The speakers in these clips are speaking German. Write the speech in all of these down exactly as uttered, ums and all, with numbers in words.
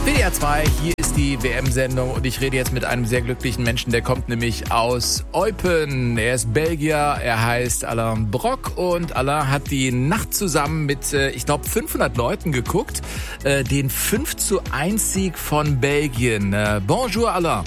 W D R zwei, hier ist die W M-Sendung und ich rede jetzt mit einem sehr glücklichen Menschen, der kommt nämlich aus Eupen. Er ist Belgier, er heißt Alain Brok und Alain hat die Nacht zusammen mit, ich glaube, fünfhundert Leuten geguckt, den fünf zu eins Sieg von Belgien. Bonjour Alain.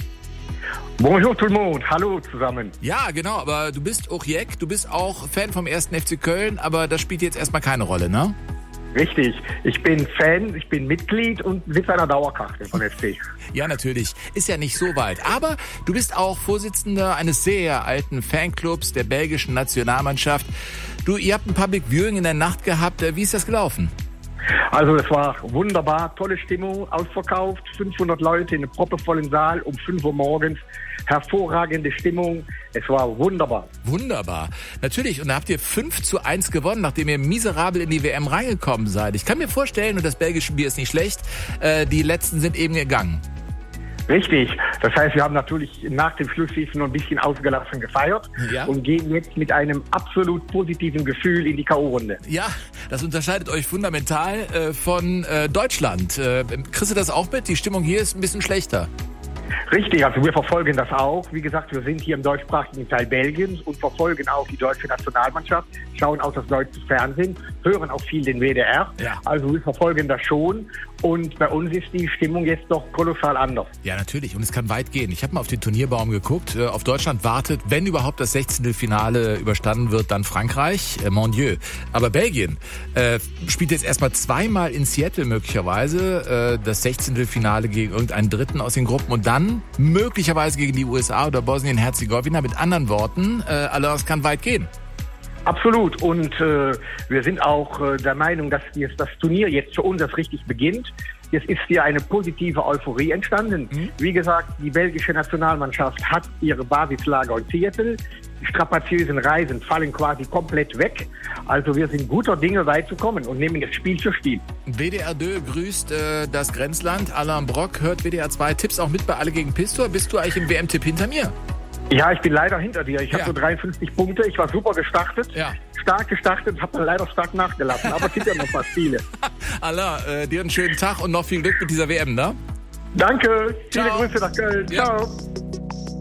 Bonjour tout le monde, hallo zusammen. Ja, genau, aber du bist Ochiek, du bist auch Fan vom ersten F C Köln, aber das spielt jetzt erstmal keine Rolle, ne? Richtig, ich bin Fan, ich bin Mitglied und besitze einer Dauerkarte von F C. Ja, natürlich, ist ja nicht so weit, aber du bist auch Vorsitzender eines sehr alten Fanclubs der belgischen Nationalmannschaft. Du, ihr habt ein Public Viewing in der Nacht gehabt, wie ist das gelaufen? Also es war wunderbar, tolle Stimmung, ausverkauft, fünfhundert Leute in einem proppevollen Saal um fünf Uhr morgens, hervorragende Stimmung, es war wunderbar. Wunderbar, natürlich, und da habt ihr fünf zu eins gewonnen, nachdem ihr miserabel in die W M reingekommen seid. Ich kann mir vorstellen, und das belgische Bier ist nicht schlecht, äh, die letzten sind eben gegangen. Richtig. Das heißt, wir haben natürlich nach dem Schlusspfiff noch ein bisschen ausgelassen gefeiert, ja, und gehen jetzt mit einem absolut positiven Gefühl in die K O-Runde. Ja, das unterscheidet euch fundamental äh, von äh, Deutschland. Äh, kriegst du das auch mit? Die Stimmung hier ist ein bisschen schlechter. Richtig, also wir verfolgen das auch. Wie gesagt, wir sind hier im deutschsprachigen Teil Belgiens und verfolgen auch die deutsche Nationalmannschaft, schauen auch das deutsche Fernsehen, hören auch viel den W D R. Ja. Also wir verfolgen das schon und bei uns ist die Stimmung jetzt doch kolossal anders. Ja, natürlich, und es kann weit gehen. Ich habe mal auf den Turnierbaum geguckt. Auf Deutschland wartet, wenn überhaupt das Sechzehntelfinale überstanden wird, dann Frankreich. Äh, mon Dieu. Aber Belgien äh, spielt jetzt erstmal zweimal in Seattle möglicherweise äh, das Sechzehntelfinale gegen irgendeinen Dritten aus den Gruppen und dann möglicherweise gegen die U S A oder Bosnien-Herzegowina. Mit anderen Worten, äh, Alain, es kann weit gehen. Absolut. Und äh, wir sind auch äh, der Meinung, dass jetzt das Turnier jetzt für uns erst richtig beginnt. Jetzt ist hier eine positive Euphorie entstanden. Mhm. Wie gesagt, die belgische Nationalmannschaft hat ihre Basislager in Seattle. Die strapaziösen Reisen fallen quasi komplett weg. Also wir sind guter Dinge, weit zu kommen und nehmen jetzt Spiel für Spiel. W D R zwei grüßt äh, das Grenzland. Alain Brok hört W D R zwei. Tipps auch mit bei Alle gegen Pistor. Bist du eigentlich im W M-Tipp hinter mir? Ja, ich bin leider hinter dir. Ich ja. habe so dreiundfünfzig Punkte. Ich war super gestartet. Ja. Stark gestartet, habe dann leider stark nachgelassen. Aber es gibt ja noch ein paar Spiele. Alain, äh, dir einen schönen Tag und noch viel Glück mit dieser W M, ne? Danke. Ciao. Viele Grüße nach Köln. Ja. Ciao.